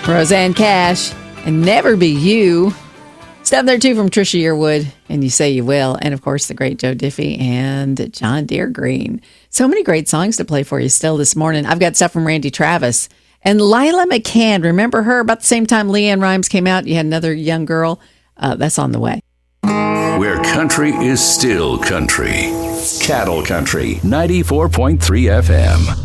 Roseanne Cash and Never Be You. Stuff there too from Trisha Yearwood and You Say You Will. And of course, the great Joe Diffie and John Deere Green. So many great songs to play for you still this morning. I've got stuff from Randy Travis and Lila McCann. Remember her? About the same time LeAnn Rimes came out, you had another young girl. That's on the way. Where country is still country. Cattle Country 94.3 FM.